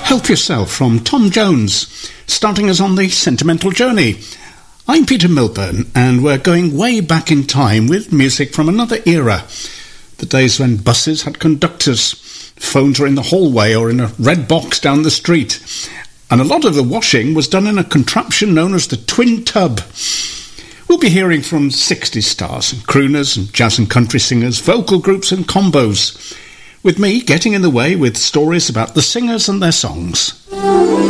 Help Yourself from Tom Jones, starting us on the sentimental journey. I'm Peter Milburn, and we're going way back in time with music from another era. The days when buses had conductors, phones were in the hallway or in a red box down the street, and a lot of the washing was done in a contraption known as the twin tub. We'll be hearing from 60s stars and crooners and jazz and country singers, vocal groups and combos, with me getting in the way with stories about the singers and their songs.